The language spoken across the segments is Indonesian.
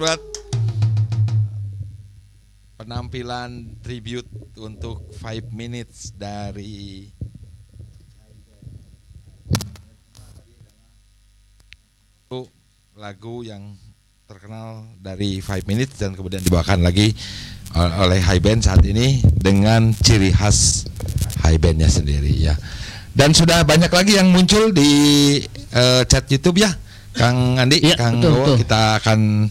buat penampilan tribute untuk 5 minutes dari lagu yang terkenal dari 5 minutes dan kemudian dibawakan lagi oleh High Band saat ini dengan ciri khas High Bandnya sendiri ya. Dan sudah banyak lagi yang muncul di chat YouTube ya, Kang Andi, ya, Kang Gowo. Kita akan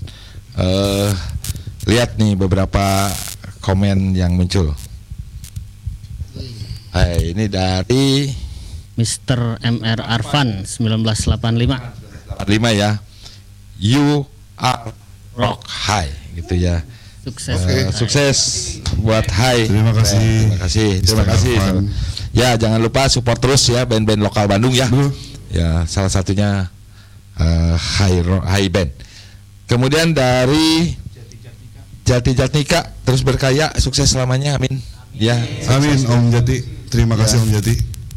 lihat nih beberapa komen yang muncul. Hai, ini dari Mr. MR Arfan 1985 ya. You are rock high gitu ya. Sukses. Sukses buat High. Terima kasih. Terima kasih. Ya, jangan lupa support terus ya band-band lokal Bandung ya. Ya, salah satunya High Band. Kemudian dari Jati Jatnika terus berkarya, sukses selamanya, amin. Ya, amin Om Jati. Terima kasih Om Jati.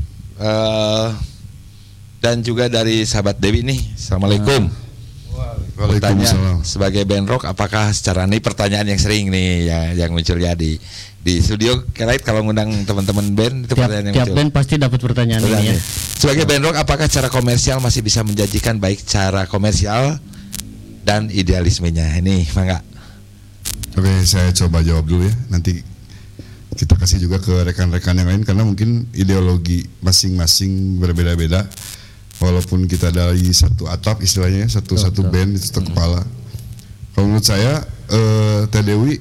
Dan juga dari sahabat Dewi nih, assalamualaikum. Bertanya sebagai band rock, apakah secara ini pertanyaan yang sering nih yang muncul ya di studio Kerait kalau ngundang teman-teman band itu pertanyaan yang muncul. Tiap band pasti dapat pertanyaan ini ya. Sebagai band rock, apakah cara komersial masih bisa menjanjikan baik cara komersial dan idealismenya? Ini mangga. Oke, saya coba jawab dulu ya. Nanti kita kasih juga ke rekan-rekan yang lain karena mungkin ideologi masing-masing berbeda-beda. Walaupun kita dari satu atap istilahnya, satu band itu satu kepala. Kalau menurut saya Teh Dewi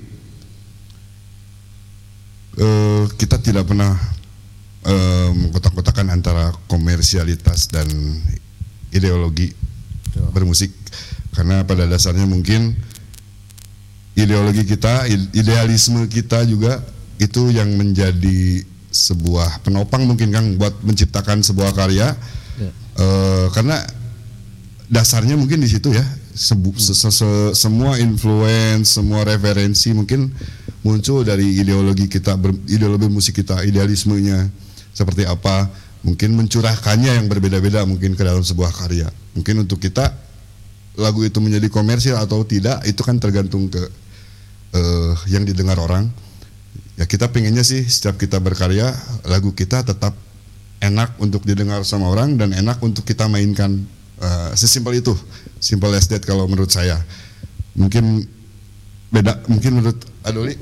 kita tidak pernah mengkotak-kotakan antara komersialitas dan ideologi bermusik, karena pada dasarnya mungkin ideologi kita, idealisme kita juga itu yang menjadi sebuah penopang mungkin Kang buat menciptakan sebuah karya. Karena dasarnya mungkin di situ ya, semua influence, semua referensi mungkin muncul dari ideologi kita, ideologi musik kita, idealismenya seperti apa, mungkin mencurahkannya yang berbeda-beda mungkin ke dalam sebuah karya. Mungkin untuk kita lagu itu menjadi komersil atau tidak itu kan tergantung ke yang didengar orang. Ya kita pengennya sih setiap kita berkarya lagu kita tetap enak untuk didengar sama orang dan enak untuk kita mainkan, sesimpel itu, simple as that kalau menurut saya. Mungkin beda, mungkin menurut Adoli.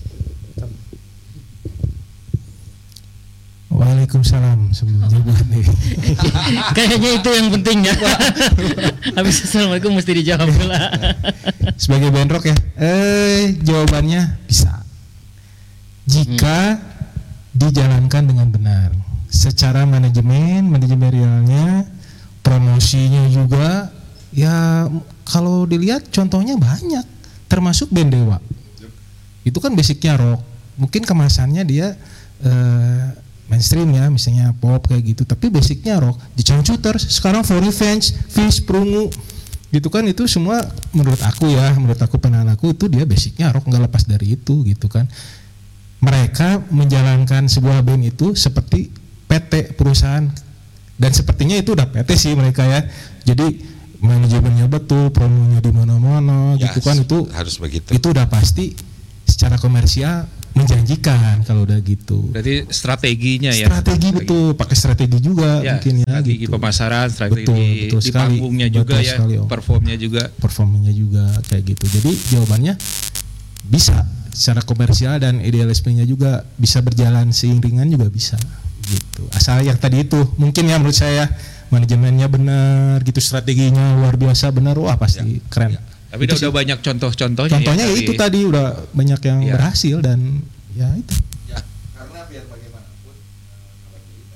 Waalaikumsalam sebelumnya nih. Kayaknya itu yang penting ya. Habis assalamualaikum mesti dijawab lah. Sebagai band rock ya, jawabannya bisa. Jika dijalankan dengan benar. Secara manajerialnya, promosinya juga, ya kalau dilihat contohnya banyak, termasuk band Dewa. Itu kan basicnya rock, mungkin kemasannya dia mainstream ya, misalnya pop kayak gitu, tapi basicnya rock. Di Shooters sekarang For Revenge, Fish, Prungu, gitu kan, itu semua menurut aku pandangan aku itu dia basicnya rock, nggak lepas dari itu gitu kan. Mereka menjalankan sebuah band itu seperti PT perusahaan, dan sepertinya itu udah PT sih mereka ya. Jadi manajemennya betul, promonya di mana-mana ya, gitu kan, itu harus begitu. Itu udah pasti secara komersial menjanjikan kalau udah gitu. Berarti strateginya ya. Strategi betul, pakai strategi juga ya, mungkin ya. Strategi gitu. Pemasaran, strategi betul di panggungnya juga ya, performnya juga kayak gitu. Jadi jawabannya bisa. Secara komersial dan idealismenya juga bisa berjalan seiringan juga bisa gitu. Asal yang tadi itu mungkin ya menurut saya manajemennya benar gitu, strateginya luar biasa benar, wah pasti keren. Ya. Tapi udah banyak contohnya. Contohnya ya itu tadi udah banyak yang berhasil dan ya itu. Ya, karena biar bagaimanapun kalau kita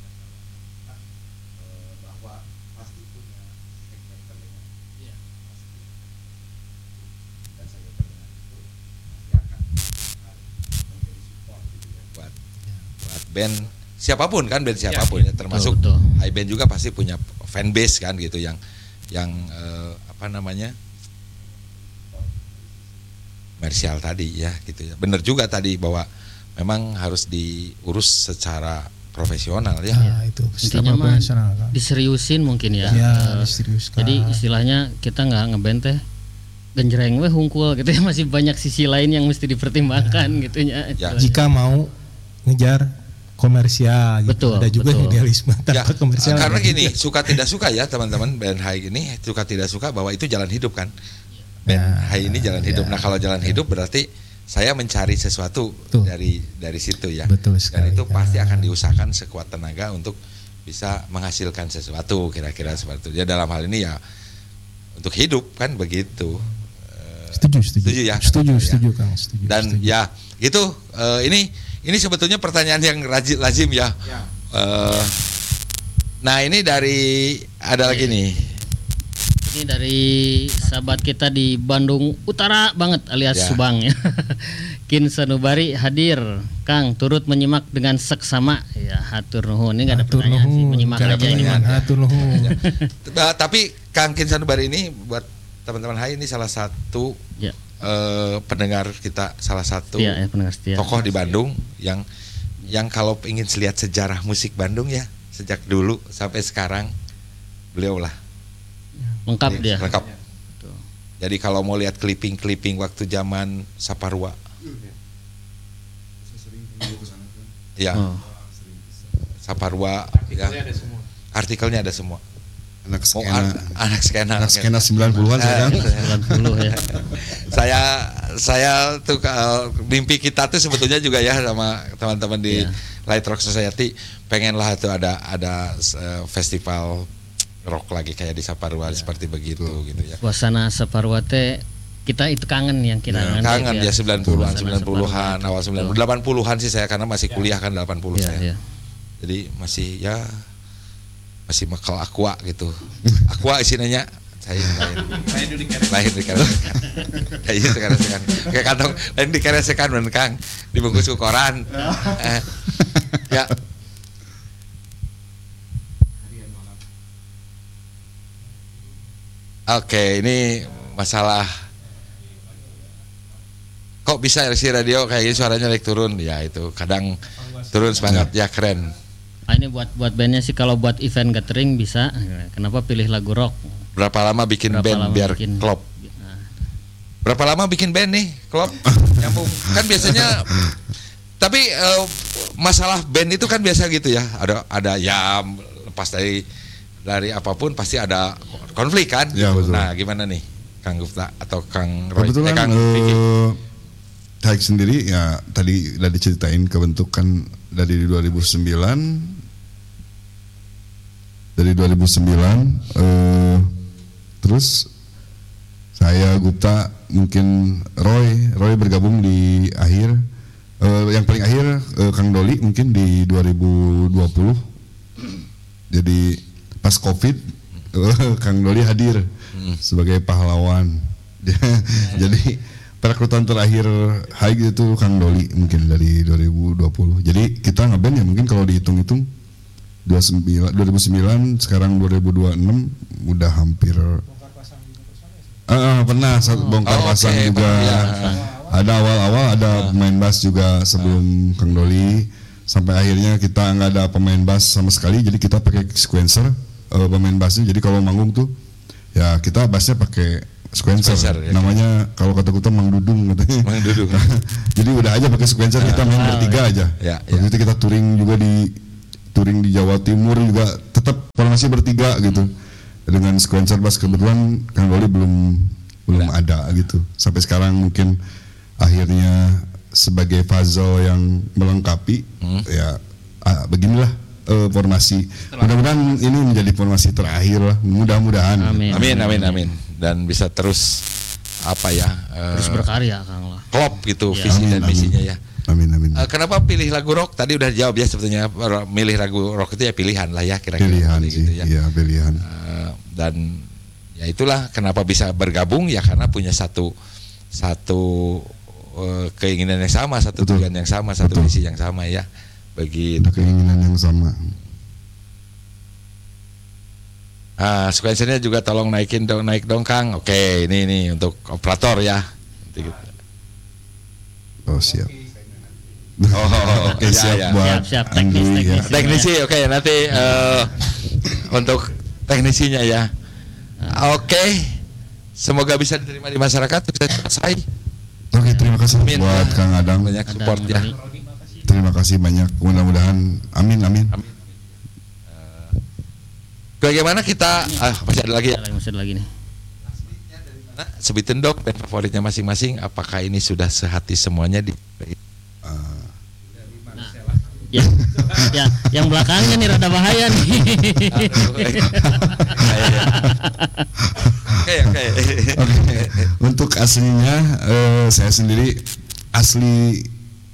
bahwa pasti punya segmen pendengar. Iya. Dan segmen pendengar itu pasti akan menjadi support gitu ya buat band siapapun kan, band siapapun ya, termasuk High Band juga pasti punya fanbase kan gitu yang komersial tadi ya gitu ya. Benar juga tadi bahwa memang harus diurus secara profesional ya. Itu intinya mah diseriusin mungkin ya. Diseriuskan. Jadi istilahnya kita nggak ngeband teh genjreng we hungkul gitu ya, masih banyak sisi lain yang mesti dipertimbangkan gitu ya. Jika mau ngejar komersial gitu. Betul, Ada juga betul. idealisme tanpa komersial. Karena ada gini, juga. suka tidak suka ya teman-teman, band high ini suka tidak suka bahwa itu jalan hidup kan. Band high ini jalan hidup. Nah, kalau jalan hidup berarti saya mencari sesuatu Betul. dari situ ya. Betul Dan sekali. itu pasti akan diusahakan sekuat tenaga untuk bisa menghasilkan sesuatu, kira-kira seperti itu. Ya dalam hal ini ya untuk hidup kan begitu. Setuju ya, Setuju Kang. Setuju. Dan setuju. ya gitu, ini sebetulnya pertanyaan yang lazim ya. Nah ini ada lagi nih. Ini dari sahabat kita di Bandung Utara banget alias Ya. Subang ya. Kin Sanubari hadir, Kang turut menyimak dengan seksama ya, hatur nuhun. Ini nggak ada Hatur pertanyaan sih, nuhun, menyimak nggak ada aja ini mah. pertanyaan. Hatur nuhun. Tapi Kang Kin Sanubari ini buat teman-teman Hai ini salah satu Ya. pendengar kita, salah satu Setia ya, pendengar setia. tokoh di Bandung yang kalau ingin lihat sejarah musik Bandung ya sejak dulu sampai sekarang beliau lah Lengkap dia. lengkap. Jadi kalau mau lihat clipping waktu zaman Saparua, ya Oh. Saparua, ya. Artikelnya ada semua. Anak Mau skena. anak skena. Anak skena 90-an saya kan. 90 ya. Saya tuh mimpi kita tuh sebetulnya juga ya sama teman-teman di Iya. Light Rock Society, pengen lah tuh ada festival rock lagi kayak di Saparua seperti begitu gitu ya. Suasana Saparua teh kita itu kangen yang kita Kangen ya 90-an, Suasana 90-an, awal 90, 80-an sih saya karena masih kuliah kan 80 Iya, saya. iya. Jadi masih makel aqua gitu. Aqua isinya saya lahir di keresekan. Kayak gitu keresekan. Kayak kantong lain di keresekan bener Kang, dibungkus ke koran. Ya. Oke, ini masalah kok bisa si radio kayak gini suaranya naik turun ya, itu kadang turun semangat ya, keren. Ah, ini buat bandnya sih, kalau buat event gathering bisa. Kenapa pilih lagu rock? Berapa lama bikin Berapa band lama biar bikin? klop? Nah, Berapa lama bikin band nih klop? Nyambung kan biasanya. Tapi masalah band itu kan biasa gitu ya, ada ya lepas dari apapun pasti ada konflik kan. Ya, betul. Nah gimana nih Kang Gufta atau Kang Roy? Kebetulan Kang Vicky? Haik sendiri ya tadi udah diceritain kebentukan dari 2009. Terus saya Gupta, mungkin Roy bergabung di akhir, yang paling akhir Kang Doli mungkin di 2020. Jadi pas Covid Kang Doli hadir sebagai pahlawan. Jadi perekrutan terakhir Haig itu Kang Doli mungkin dari 2020. Jadi kita ngeband ya mungkin kalau dihitung-hitung 2009 sekarang 2026 udah hampir pernah bongkar pasang oke, juga. ya. Ada awal-awal ada pemain bass juga sebelum Kang Doli, sampai akhirnya kita nggak ada pemain bass sama sekali, jadi kita pakai sequencer pemain bassnya. Jadi kalau manggung tuh ya kita bassnya pakai sequencer Ya. namanya, kalau kata kita Mang Dudung katanya. Mang Dudung. Jadi udah aja pakai sequencer, kita main bertiga aja. Ya, Waktu itu kita touring di Jawa Timur juga tetap formasi bertiga gitu. Dengan sequencer bass, kebetulan Kang Doli belum ada gitu. Sampai sekarang mungkin akhirnya sebagai Fazal yang melengkapi ya beginilah formasi. Mudah-mudahan ini menjadi formasi terakhir lah. Mudah-mudahan. Amin. Dan bisa terus Terus berkarya Kang lah. klop gitu Ya. visi dan Amin, misinya amin. ya. Amin. Kenapa pilih lagu rock? Tadi udah dijawab ya sebetulnya. Milih lagu rock itu ya pilihan lah ya, kira-kira Pilihan gitu sih, ya. iya pilihan. Dan ya itulah kenapa bisa bergabung ya, karena punya satu keinginan yang sama, satu Betul. tujuan yang sama, satu Betul. visi yang sama ya. Begitu. Ada keinginan yang sama. Sequencernya juga tolong naik dong Kang. Oke, ini untuk operator ya. Oh siap. Oke, siap ya. buat Siap, Andri, ya. Teknisi oke, nanti untuk teknisinya ya. Oke. Semoga bisa diterima di masyarakat, sukses selesai. Oke, terima kasih Amin. buat Kang Adang. Banyak support ya. Terima kasih banyak. Mudah-mudahan amin. Bagaimana kita masih ada lagi ya? Masih ada lagi nih. Nah, sebutin dong band favoritnya masing-masing. Apakah ini sudah sehati semuanya di Ya, yang belakangnya nih rada bahaya nih. Oke. Untuk aslinya saya sendiri asli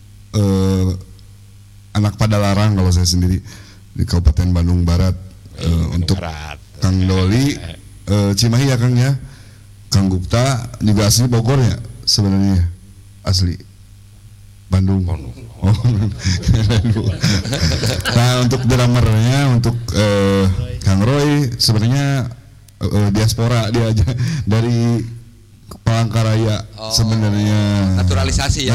anak Padalarang kalau saya sendiri di Kabupaten Bandung Barat. Untuk Kang Doli Cimahi ya Kang ya. Kang Gupta juga asli Bogor ya sebenarnya, asli Bandung. Oh. Nah untuk drummernya untuk Kang Roy sebenarnya diaspora dia aja dari Palangkaraya sebenarnya. Naturalisasi ya.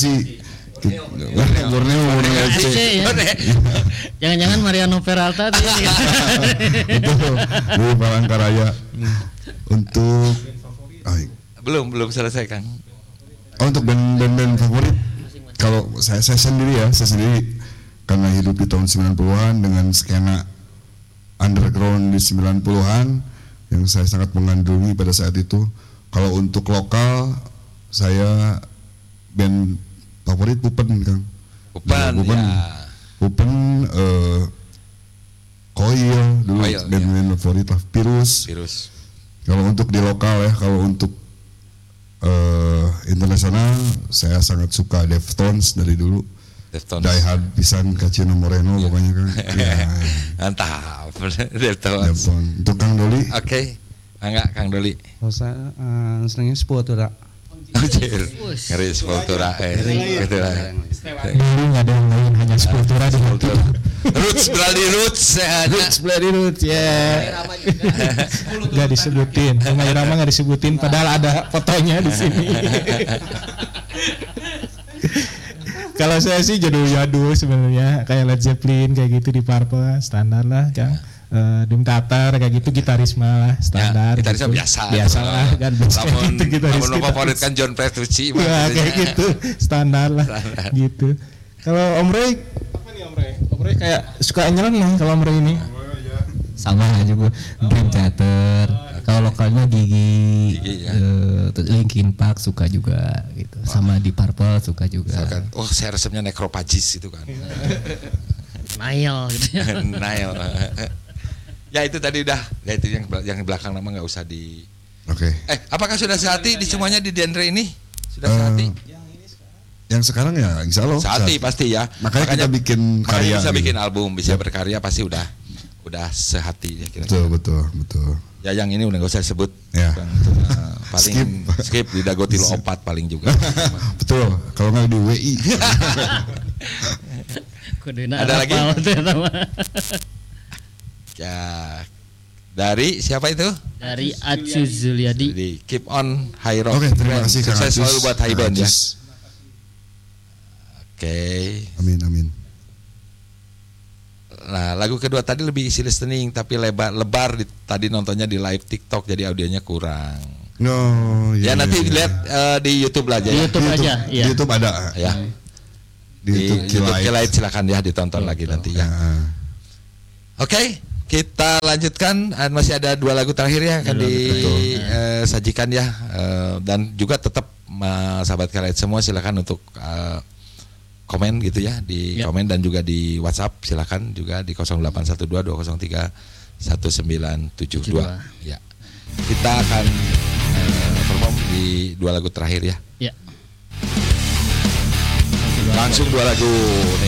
Borneo. Jangan-jangan Mariano Peralta tuh. Betul, di Palangkaraya. Untuk belum selesai Kang. Untuk band favorit kalau saya sendiri karena hidup di tahun 90-an dengan skena underground di 90-an yang saya sangat mengandungi pada saat itu. Kalau untuk lokal saya band favorit Pupen Kang. Pupen Koil dulu band favorit lah, Virus. Kalau untuk di lokal ya, kalau untuk internasional saya sangat suka Deftones dari dulu. Die Hard pisan Kacino Moreno pokoknya Kang. Ya. Mantap. Deftones. Untuk Kang Doli. Oke. Enggak Kang Doli. Kalau saya senangnya Sepultura. Ngeri Sepultura gitu lah. Dulu nggak ada yang lain, hanya Sepultura di hati. Roots Bloody Roots ya. Nggak disebutin, Rumah Irama nggak disebutin, padahal ada fotonya di sini. Kalau saya sih jadul-jadul sebenarnya, kayak Led Zeppelin kayak gitu di Purple standar lah kan. Doom Tatar kayak gitu, gitaris malah standar. Ya, gitarisnya gitu. biasa lah kan. Namun favorit kan John Petrucci. Ya kayak gitu, standar lah gitu. Kalau Om Roy, apa nih Om Roy? Om Roy kayak suka nyeleneh kalau Om Roy ini. Sama juga Dream Theater. Kalau lokalnya Gigi ya. Linkin Park suka juga gitu. Sama di Purple suka juga. Oh, saya resepnya Necrophagus itu kan. Nail gitu. Nail. Ya itu tadi udah. Ya itu yang belakang nama nggak usah di. Oke. Apakah sudah sehati di semuanya di genre ini? Sudah sehati? Yang sekarang ya insya Allah sehati pasti ya. Makanya kita bikin karya. Bisa bikin album, bisa berkarya pasti udah sehati ya kira-kira. Betul. Ya yang ini udah nggak usah disebut. Ya. Paling skip di Dagoti Lo 4 paling juga. Betul. Kalau nggak di WI. Ada lagi? Ya, dari siapa itu? Dari Acu Zuliadi. Jadi keep on high rock. Oke, terima kasih Kang Sukses Acus. selalu buat high band ya. Acus. Oke. Amin. Nah, lagu kedua tadi lebih isi listening tapi lebar tadi nontonnya di live TikTok jadi audionya kurang. No, Ya nanti lihat di YouTube aja. Di Ya. YouTube aja, Di iya. YouTube ada. Ya. Di YouTube Kilait silakan ya ditonton lagi nanti ya. Oke, kita lanjutkan. Masih ada 2 lagu terakhir ya akan disajikan ya. Dan juga tetap sahabat Kilait semua silakan untuk komen gitu ya di komen dan juga di WhatsApp silakan juga di 0812-203-1972 ya. Kita akan perform di 2 lagu terakhir ya. Ya. Langsung 2 lagu nih.